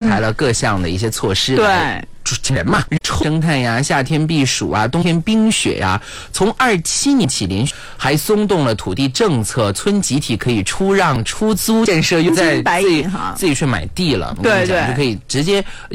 排了各项的一些措施。 对。 人嘛，生态呀，夏天避暑啊，冬天冰雪呀。从27年起，连续还松动了土地政策，村集体可以出让出租建设，又在自己去买地了， 对， 就可以直接。